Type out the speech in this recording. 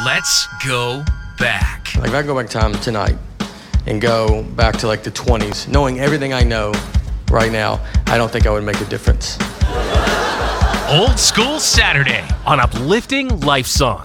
Let's go back. Like if I go back time tonight and go back to like the 20s, knowing everything I know right now, I don't think I would make a difference. Old School Saturday on Uplifting Life Songs.